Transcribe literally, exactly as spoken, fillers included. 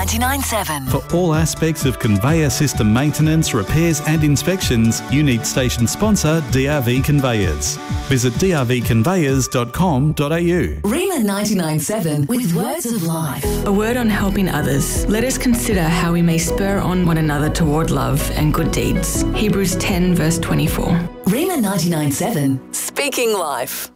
ninety-nine point seven. For all aspects of conveyor system maintenance, repairs and inspections, you need station sponsor D R V Conveyors. Visit d r v conveyors dot com dot a u. Rima ninety-nine point seven with Words of Life. A word on helping others. Let us consider how we may spur on one another toward love and good deeds. Hebrews ten verse twenty-four. Rima ninety-nine point seven, Speaking Life.